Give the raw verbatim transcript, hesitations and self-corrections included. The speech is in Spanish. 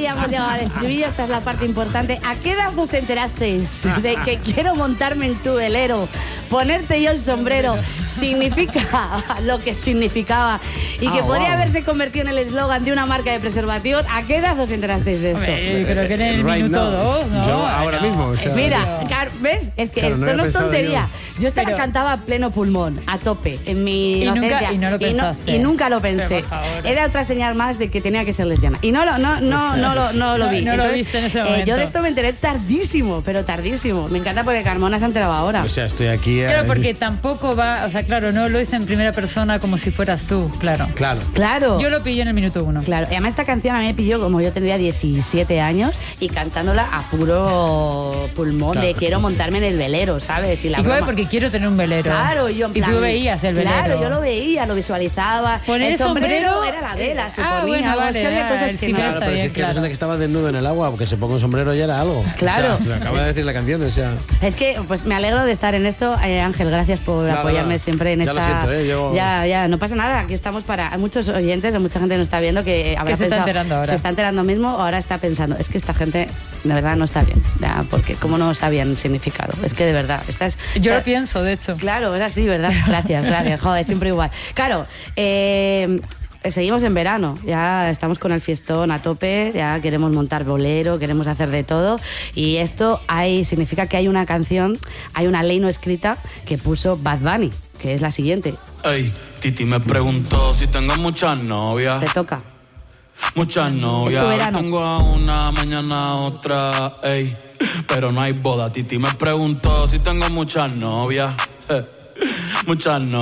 ya hemos llegado al estribillo, esta es la parte importante. ¿A qué edad os enterasteis de que quiero montarme en tu velero, ponerte yo el sombrero, significa lo que significaba y que Ah, podía wow. haberse convertido en el eslogan de una marca de preservación? ¿A qué edad os enterasteis de esto? Hombre, yo creo que en el Right minuto now. dos, ¿no? Yo ahora No, mismo, o sea, Mira, Car- ¿ves? Es que Claro, no esto había no es pensado tontería. Yo, esta la Pero- cantaba a pleno pulmón, a tope, en mi Y nunca- inocencia. y no lo pensaste. Y, nunca lo Pero, pensé. por favor. Era otra señal más de que tenía que ser lesbiana. Y no lo, no, no, no, lo, no lo No, vi. no lo viste en ese eh, momento. yo de esto me enteré tardísimo, pero tardísimo. Me encanta porque Carmona se ha enterado ahora. O sea, estoy aquí... eh, Claro, porque tampoco va, o sea, claro, no lo hice en primera persona como si fueras tú, claro. Claro. Claro. Yo lo pillé en el minuto uno. Claro, y además esta canción a mí me pilló como yo tendría diecisiete años y cantándola a puro pulmón Claro. de quiero montarme en el velero, ¿sabes? Y la Y fue broma. porque quiero tener un velero. Claro, yo en Y plan, tú veías el velero. Claro, yo lo veía, lo visualizaba. Poner el el sombrero, era la vela, eh, suponía. ah, bueno, Vamos, vale, que había ah, cosas el que sí, no. pero Claro, está pero si bien, es que claro. resulta que estaba desnudo en el agua, porque se ponga un sombrero ya era algo. Claro. O sea, lo acaba de decir la canción, o sea... Es que pues me alegro de estar en esto, eh, Ángel, gracias por Nada, apoyarme nada. siempre en Ya esta. lo siento, ¿eh? Yo- Ya, ya, no pasa nada, aquí estamos para. Hay muchos oyentes, mucha gente nos está viendo que habrá se está pensado- enterando ahora. Se está enterando mismo, ahora está pensando, es que esta gente de verdad no está bien, ya, porque cómo no sabían el significado. Es que de verdad, esta es. Yo esta- lo pienso, de hecho. Claro, es así, ¿verdad? Gracias, gracias. Joder, siempre igual. Claro, eh, seguimos en verano, ya estamos con el fiestón a tope, ya queremos montar bolero, queremos hacer de todo. Y esto hay, significa que hay una canción, hay una ley no escrita que puso Bad Bunny, que es la siguiente. Ey, Titi me preguntó si tengo muchas novias. Te toca. Muchas novias. Es tu Hoy verano. tengo a una, mañana a otra. Ey, pero no hay boda. Titi me preguntó si tengo muchas novias. Eh, muchas novias.